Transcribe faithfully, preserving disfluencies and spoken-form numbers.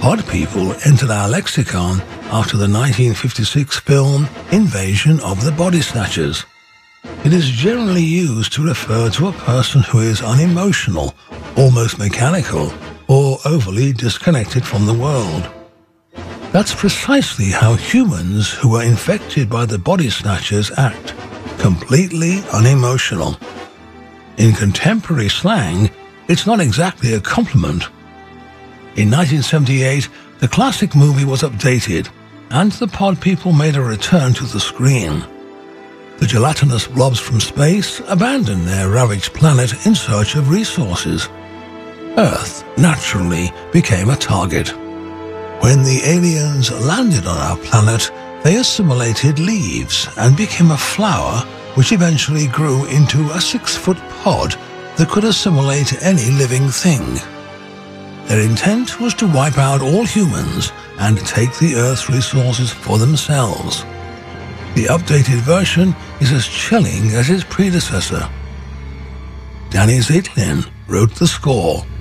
Pod people entered our lexicon after the nineteen fifty-six film Invasion of the Body Snatchers. It is generally used to refer to a person who is unemotional, almost mechanical, or overly disconnected from the world. That's precisely how humans who are infected by the body snatchers act, completely unemotional. In contemporary slang, it's not exactly a compliment. In nineteen seventy-eight, the classic movie was updated, and the pod people made a return to the screen. The gelatinous blobs from space abandoned their ravaged planet in search of resources. Earth naturally became a target. When the aliens landed on our planet, they assimilated leaves and became a flower which eventually grew into a six-foot pod that could assimilate any living thing. Their intent was to wipe out all humans and take the Earth's resources for themselves. The updated version is as chilling as its predecessor. Danny Zeitlin wrote the score.